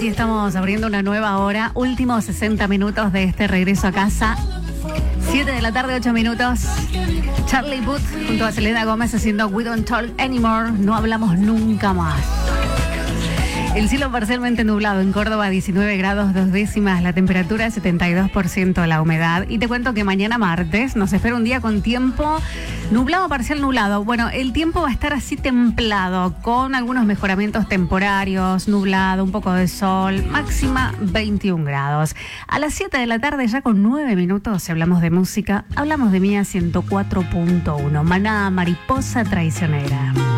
Aquí estamos abriendo una nueva hora. Últimos 60 minutos de este regreso a casa. 7 de la tarde, 8 minutos. Charlie Puth junto a Selena Gómez haciendo We Don't Talk Anymore. No hablamos nunca más. El cielo parcialmente nublado en Córdoba, 19 grados 2 décimas, la temperatura 72% la humedad. Y te cuento que mañana martes nos espera un día con tiempo nublado, parcial nublado. Bueno, el tiempo va a estar así templado, con algunos mejoramientos temporarios, nublado, un poco de sol, máxima 21 grados. A las 7 de la tarde, ya con 9 minutos, si hablamos de música, hablamos de Mía 104.1, Maná, Mariposa Traicionera.